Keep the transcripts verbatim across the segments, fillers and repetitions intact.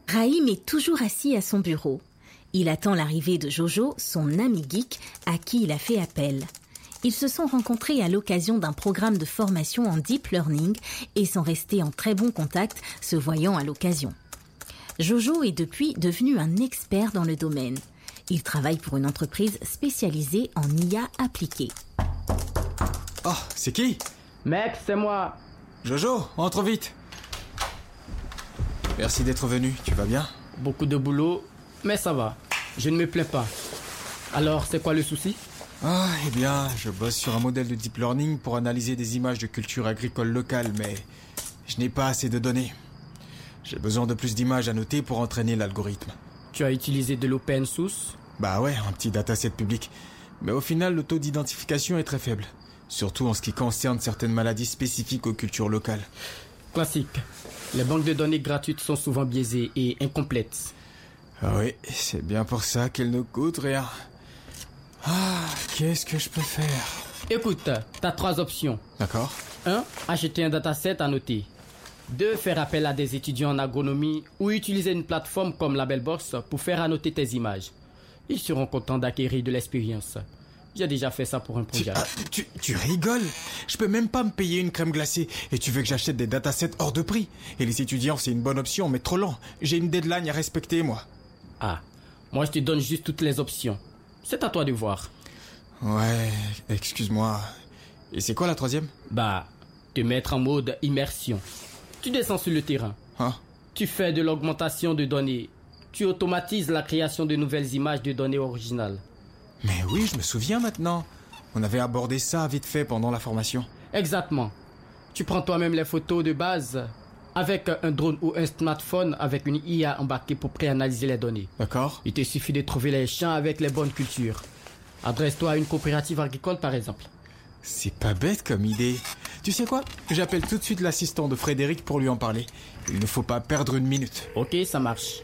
Raïm est toujours assis à son bureau. Il attend l'arrivée de Jojo, son ami geek, à qui il a fait appel. Ils se sont rencontrés à l'occasion d'un programme de formation en deep learning et sont restés en très bon contact, se voyant à l'occasion. Jojo est depuis devenu un expert dans le domaine. Il travaille pour une entreprise spécialisée en I A appliquée. Oh, c'est qui ? Mec, c'est moi. Jojo, entre vite. Merci d'être venu, tu vas bien ? Beaucoup de boulot, mais ça va. Je ne me plains pas. Alors, c'est quoi le souci ? Ah, eh bien, je bosse sur un modèle de deep learning pour analyser des images de culture agricole locale, mais je n'ai pas assez de données. J'ai besoin de plus d'images à noter pour entraîner l'algorithme. Tu as utilisé de l'open source ? Bah ouais, un petit dataset public. Mais au final, le taux d'identification est très faible. Surtout en ce qui concerne certaines maladies spécifiques aux cultures locales. Classique. Les banques de données gratuites sont souvent biaisées et incomplètes. Ah oui, c'est bien pour ça qu'elles ne coûtent rien. Ah, qu'est-ce que je peux faire ? Écoute, t'as trois options. D'accord. un. Acheter un dataset à noter. deux. Faire appel à des étudiants en agronomie ou utiliser une plateforme comme Labelbox pour faire annoter tes images. Ils seront contents d'acquérir de l'expérience. J'ai déjà fait ça pour un projet. Tu, ah, tu, tu rigoles ? Je peux même pas me payer une crème glacée. Et tu veux que j'achète des datasets hors de prix ? Et les étudiants, c'est une bonne option, mais trop lent. J'ai une deadline à respecter, moi. Ah, moi je te donne juste toutes les options. C'est à toi de voir. Ouais, excuse-moi. Et c'est quoi la troisième ? Bah, te mettre en mode immersion. Tu descends sur le terrain. Hein ? Tu fais de l'augmentation de données. Tu automatises la création de nouvelles images de données originales. Mais oui, je me souviens maintenant. On avait abordé ça vite fait pendant la formation. Exactement. Tu prends toi-même les photos de base avec un drone ou un smartphone avec une I A embarquée pour préanalyser les données. D'accord. Il te suffit de trouver les champs avec les bonnes cultures. Adresse-toi à une coopérative agricole par exemple. C'est pas bête comme idée. Tu sais quoi ? J'appelle tout de suite l'assistant de Frédéric pour lui en parler. Il ne faut pas perdre une minute. Ok, ça marche.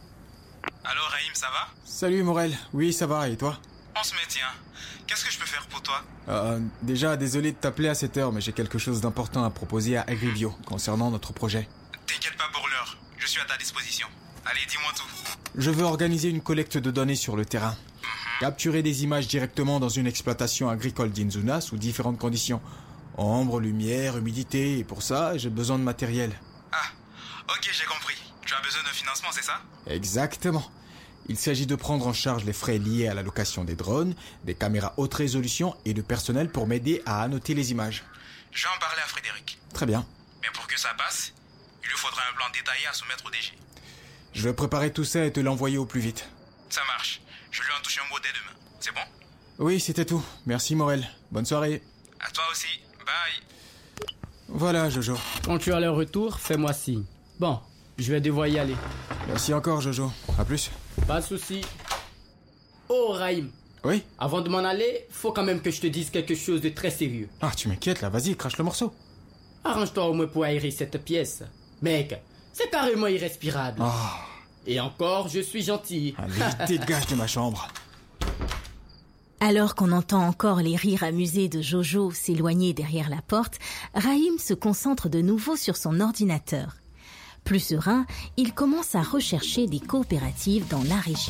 Allô Raïm, ça va ? Salut Morel. Oui, ça va, et toi ? On se maintient. Qu'est-ce que je peux faire pour toi ? Euh, déjà, désolé de t'appeler à cette heure, mais j'ai quelque chose d'important à proposer à Agribio concernant notre projet. T'inquiète pas pour l'heure, je suis à ta disposition. Allez, dis-moi tout. Je veux organiser une collecte de données sur le terrain. Mm-hmm. Capturer des images directement dans une exploitation agricole d'Inzuna sous différentes conditions. Ombre, lumière, humidité, et pour ça, j'ai besoin de matériel. Ah, ok, j'ai compris. Tu as besoin de financement, c'est ça ? Exactement. Il s'agit de prendre en charge les frais liés à la location des drones, des caméras haute résolution et de personnel pour m'aider à annoter les images. Je vais en parler à Frédéric. Très bien. Mais pour que ça passe, il lui faudra un plan détaillé à soumettre au D G. Je vais préparer tout ça et te l'envoyer au plus vite. Ça marche. Je lui en touche un mot dès demain. C'est bon ? Oui, c'était tout. Merci Morel. Bonne soirée. À toi aussi. Bye. Voilà, Jojo. Quand tu as le retour, fais-moi signe. Bon, je vais devoir y aller. Merci encore, Jojo. À plus. Pas de souci. Oh, Raïm. Oui ? Avant de m'en aller, faut quand même que je te dise quelque chose de très sérieux. Ah, tu m'inquiètes là. Vas-y, crache le morceau. Arrange-toi au moins pour aérer cette pièce. Mec, c'est carrément irrespirable. Oh. Et encore, je suis gentil. Allez, dégage de ma chambre. Alors qu'on entend encore les rires amusés de Jojo s'éloigner derrière la porte, Raïm se concentre de nouveau sur son ordinateur. Plus serein, il commence à rechercher des coopératives dans la région.